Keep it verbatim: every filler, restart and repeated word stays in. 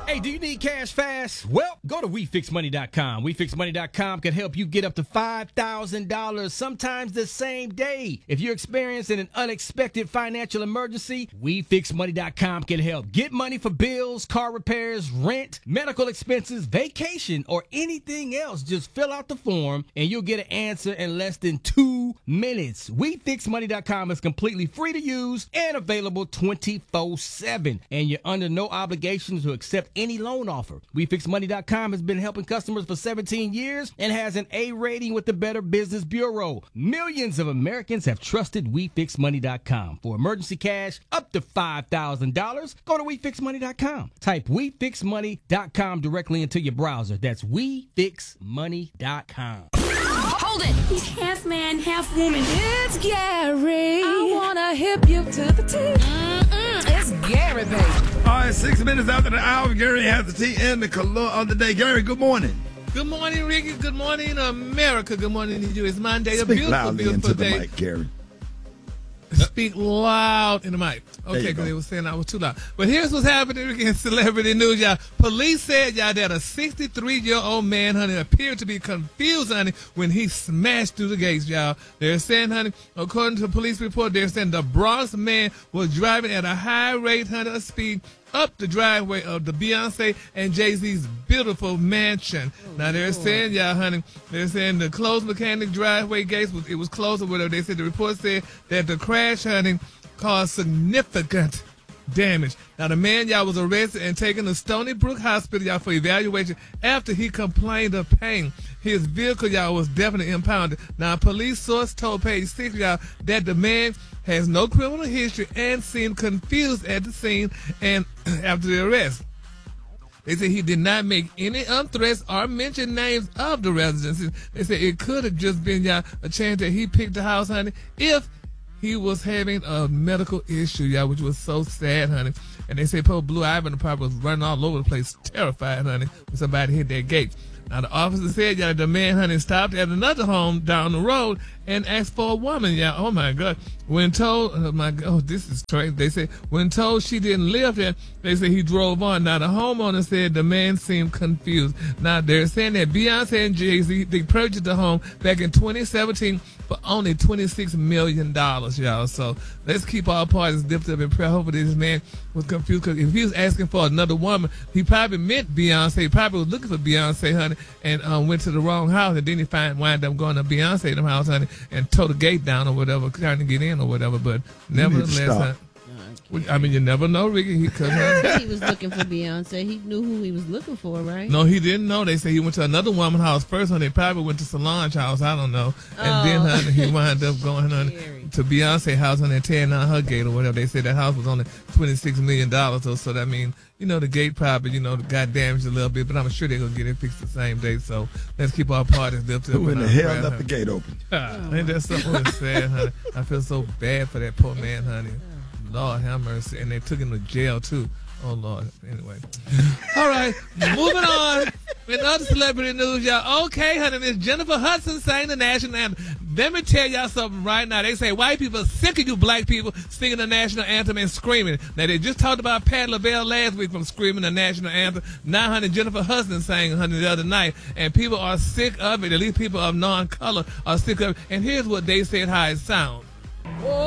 Hey, do you need cash fast? Well, go to we fix money dot com. we fix money dot com can help you get up to five thousand dollars, sometimes the same day. If you're experiencing an unexpected financial emergency, we fix money dot com can help. Get money for bills, car repairs, rent, medical expenses, vacation, or anything else. Just fill out the form and you'll get an answer in less than two minutes. we fix money dot com is completely free to use and available twenty-four seven. And you're under no obligation to accept any loan offer. we fix money dot com has been helping customers for seventeen years and has an A rating with the Better Business Bureau. Millions of Americans have trusted we fix money dot com. For emergency cash up to five thousand dollars, go to we fix money dot com. Type we fix money dot com directly into your browser. That's we fix money dot com. Hold it! He's half man, half woman. It's Gary. I wanna hip you to the T. Mm-mm, it's Gary, baby. All right, six minutes after the hour, Gary has the tea and the color of the day. Gary, good morning. Good morning, Ricky. Good morning, America. Good morning to you. It's Monday, a Speak beautiful, loudly beautiful into day. the mic, Gary. Speak loud in the mic. There Okay, you because go. they were saying I was too loud. But here's what's happening Ricky, in celebrity news, y'all. Police said, y'all, that a sixty-three-year-old man, honey, appeared to be confused, honey, when he smashed through the gates, y'all. They're saying, honey, according to a police report, they're saying the Bronx man was driving at a high rate, honey, of speed up the driveway of the Beyonce and Jay-Z's beautiful mansion. Oh, now, they're Lord. saying, y'all, honey, they're saying the closed mechanic driveway gates, was, it was closed or whatever. They said the report said that the crash, honey, caused significant damage. Now, the man, y'all, was arrested and taken to Stony Brook Hospital, y'all, for evaluation after he complained of pain. His vehicle, y'all, was definitely impounded. Now, a police source told Page Six, y'all, that the man has no criminal history and seemed confused at the scene and after the arrest. They said he did not make any threats or mention names of the residents. They said it could have just been, y'all, a chance that he picked the house, honey, if he was having a medical issue, y'all, which was so sad, honey. And they say poor Blue Ivan probably was running all over the place, terrified, honey, when somebody hit that gate. Now, the officer said, y'all, the man, honey, stopped at another home down the road and asked for a woman, y'all. Oh, my God. When told, oh, my God, oh, this is strange. They said, when told she didn't live there, they said he drove on. Now, the homeowner said the man seemed confused. Now, they're saying that Beyonce and Jay-Z, they purchased the home back in twenty seventeen for only twenty-six million dollars, y'all. So let's keep all parties lifted up in prayer. Hopefully this man was confused, because if he was asking for another woman, he probably meant Beyonce. He probably was looking for Beyonce, honey, and um, went to the wrong house, and then he find wind up going to Beyonce them house, honey, and tore the gate down or whatever, trying to get in or whatever. But nevertheless, honey, I mean, you never know, Ricky. He could have. He was looking for Beyonce. He knew who he was looking for, right? No, he didn't know. They say he went to another woman's house first, honey. He probably went to Solange's house. I don't know. And Oh. then, honey, he wound up going, honey, Scary. to Beyonce's house, honey, and tearing down her gate or whatever. They said that house was only twenty-six million dollars. So, so that means, you know, the gate probably, you know, got damaged a little bit. But I'm sure they're going to get it fixed the same day. So let's keep our parties lifted up. Who in and the our hell prayer, left the honey. gate open? Ah, ain't that something that's sad, honey? I feel so bad for that poor man, honey. Lord have mercy. And they took him to jail, too. Oh, Lord. Anyway. All right. Moving on. In other celebrity news, y'all. Okay, honey, Miss Jennifer Hudson sang the national anthem. Let me tell y'all something right now. They say white people are sick of you black people singing the national anthem and screaming. Now, they just talked about Pat LaBelle last week from screaming the national anthem. Now, honey, Jennifer Hudson sang, honey, the other night. And people are sick of it. At least people of non-color are sick of it. And here's what they said how it sounds.